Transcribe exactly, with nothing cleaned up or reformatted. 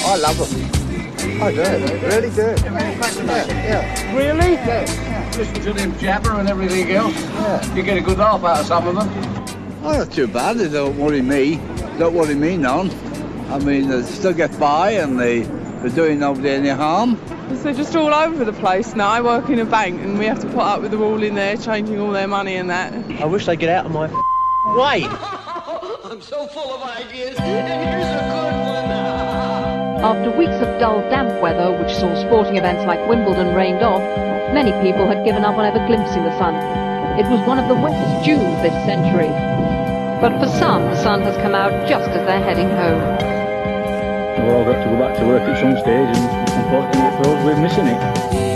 I love them. I do, really do. Yeah, yeah. Really? Yeah, yeah. Listen to them jabber and everything else. Yeah. You get a good laugh out of some of them. Oh, not too bad. They don't worry me. Don't worry me none. I mean, they still get by and they, they're doing nobody any harm. So just all over the place now. I work in a bank and we have to put up with them all in there, changing all their money and that. I wish they'd get out of my way. I'm so full of ideas, and here's a good one. After weeks of dull, damp weather, which saw sporting events like Wimbledon rained off, many people had given up on ever glimpsing the sun. It was one of the wettest Junes this century. But for some, the sun has come out just as they're heading home. We've all got to go back to work at some stage, and unfortunately for us, we're missing it.